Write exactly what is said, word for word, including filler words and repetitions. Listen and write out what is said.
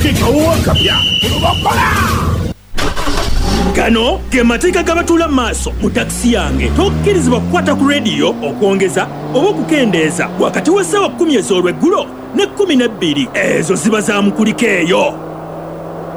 teekawo akapya olubakola. Gano ge mateeka gabatuula mu maaso mu takisi yange. Tokkirizibwa kukwata ku rediyo okwongeza oba okukendeeza wakati w'essaawa kkumi ez'olweggulo ne kkumi n'ebbiri. Ezo ziba za mukuliko eyo.